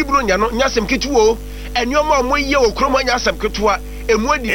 Bronya no nyasem ketuo enioma omoye okromo nyasem ketua emu adi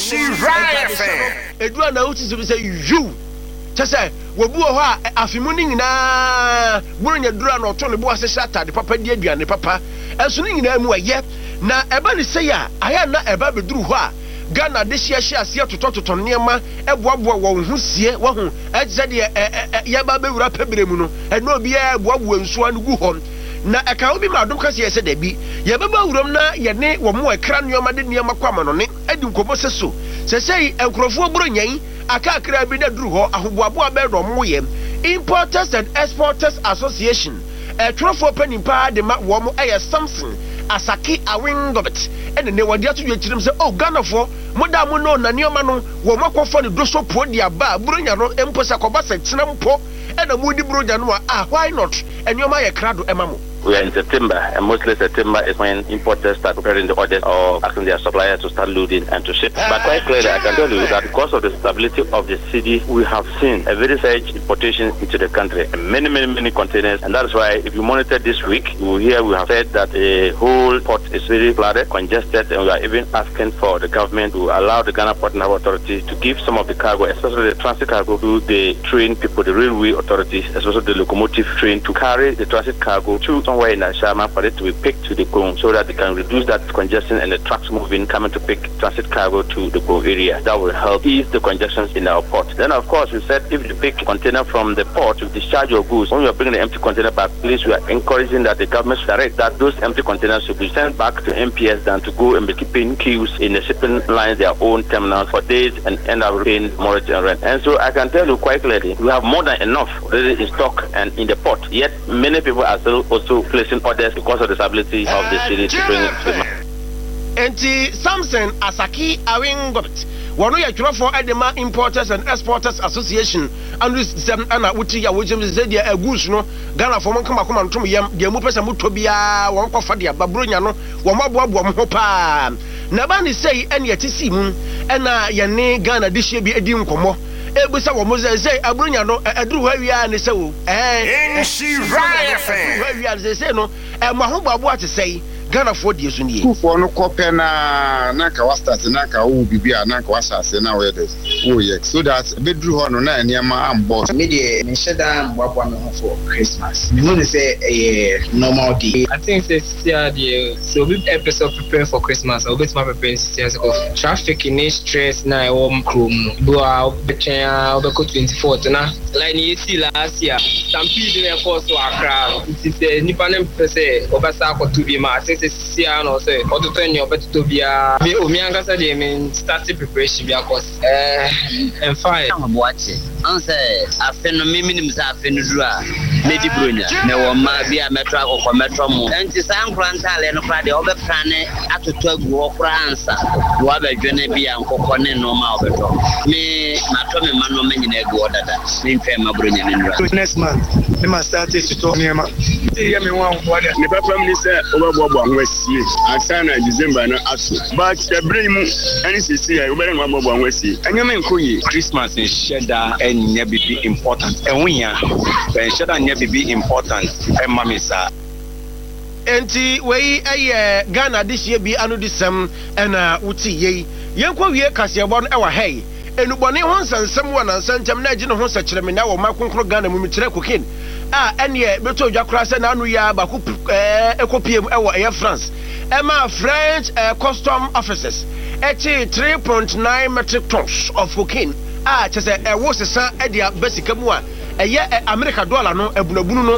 edua na uti say you chese wobu ho a afimu ni nyina Bronya dura na oto ne bo asese atade papa di aduane papa enso ni nyina mu aye na eba ne say a aya na eba beduru ho a Ghana de hia ase totototo niema eboaboa wo husie wo hu eje de ya ba bewura pebremu no eno obi ya eboaboa nsu anu gu ho na eka obi ma dom kase yese da bi ye beba wuram na ye ne wo mo ekra niema de niema kwama no ne adi nkobo seso sesei enkrofo Bronyan aka akra bi da duru ho ahoboaboa be do mo ye Importers and Exporters Association trofo panimpa de ma wo mo Samson Asaki Awingobet and ne wadi atu yechirim se oh Ghana for moda mo no na nioma no wo makofo ne doso po dia ba Bronya no emposa kobasa chinampo and a moody Bronya no why not and nioma ye krado emamo. We are in September, and mostly September is when importers start preparing the orders or asking their suppliers to start loading and to ship. But quite clearly, I can tell you that because of the stability of the city, we have seen a very surge importation into the country, and many containers. And that is why, if you monitor this week, you will hear we have said that the whole port is very flooded, congested, and we are even asking for the government to allow the Ghana Port and Harbour Authority to give some of the cargo, especially the transit cargo, to the train people, the railway authorities, especially the locomotive train, to carry the transit cargo to somewhere in Ashama for it to be picked to the Gong so that they can reduce that congestion and the trucks moving coming to pick transit cargo to the Gong area. That will help ease the congestions in our port. Then, of course, we said if you pick container from the port to discharge your goods, when you are bringing the empty container back, please, we are encouraging that the government should direct that those empty containers should be sent back to MPS than to go and be keeping queues in the shipping lines, their own terminals for days and end up paying mortgage and rent. And so I can tell you quite clearly, we have more than enough already in stock and in the port. Yet many people are still also placing orders because of the stability of the city to bring it to the market. Enti Samson Asaki Awingobet wonu ya twrofo Edema Importers and Exporters Association and sem ana wuti ya wojem ze dia agus no Ghana fo mon kama ntom yam dia mu pesa muto bia won kofa dia Babronya no wo maboabo mo ho pa na ba ni sei ene yetisi mu ena ye ne Ghana de hye bi edi nkomo ebusa wo mo ze Abronya no eduru ha wi ne se wo wi ze no mo ho babo ate sei Ghana for the Sunni. Who for no copy na kawa start na ka wo bibia na kawa shase na we this. Oh yes. So that bedru ho no na niama am boss. Me dey me sheda mbabwa me ho for Christmas. Me know say normal day. I think this year the so we episode prepare for Christmas. I'll be my preparing years ago. Traffic in stress na warm chrome. Do a betchen over 24th na. Like you see last year. Some people dey force to Accra. It is nipa nem pese obasa ko to be ma. See, I know, say, or to turn your better to be a Miangasa, they mean, started preparation because and fine. I'm watching. Answer, I feel no minimum, I feel Lady Bronya, no one might be a metro or metro moon. And to some grandchild and Friday over planet at to talk walk answer. What a journey be and coconut no more. Me, my Tommy man, no many go that. Me, my Bronya. Next month, they must start to talk near my. Hear me one what the family said over West Sea. I signed a December no aso. But the bring any CC, I better one more West Sea. And you mean Christmas is shedda and never be important. And we are shedda never be important. And mommy sir. Enti we Ghana this year be anu disem and uti ye. Yenko wie kasebon ewa hey. Enubone ho nsensem wo na nsantem na agi ne ho sekyereme na wo makonkro Ghana mu mikyere kokin ene beto odwakra se na anu ya ba ko ekopiem ewo France French custom officers 3.9 metric tons of cocaine chese wo sesa dia basic mu America dollar no ebunabunu no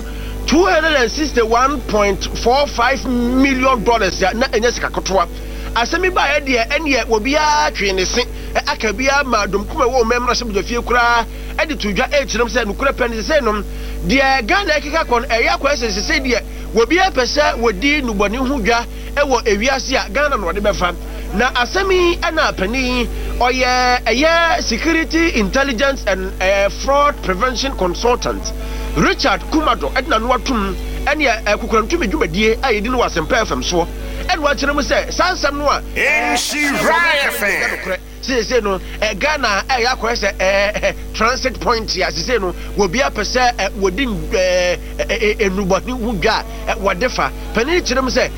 $261.45 million na enya sika kotoa asemi ba ye de ene wo bia twene se akabia ma dom kuma wo memra se do fie kura edi tudwa echirim se nukura pen se nom de Ghana ekeka kon yakwa se de wo bia pese wodi nuboni hu dwa ewo ewiase a Ghana no de befa na asemi ana pani oye security intelligence and fraud prevention consultant Richard Kumado edna no atum ene kukurantumi dwumadie ayedi no wasempa FM so and watch them say, Sansam Noa, say no, Ghana, transit point, as you know, will be a percent within a nobody who got at whatever. Penny to them say,